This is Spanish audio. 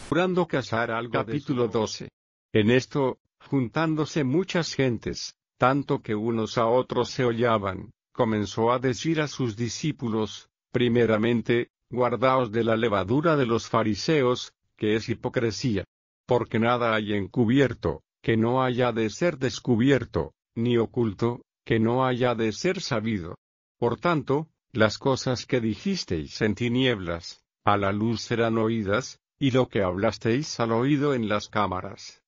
procurando cazar algo. Capítulo 12. En esto, juntándose muchas gentes, tanto que unos a otros se hollaban, comenzó a decir a sus discípulos: primeramente, guardaos de la levadura de los fariseos, que es hipocresía. Porque nada hay encubierto, que no haya de ser descubierto, ni oculto, que no haya de ser sabido. Por tanto, las cosas que dijisteis en tinieblas, a la luz serán oídas, y lo que hablasteis al oído en las cámaras,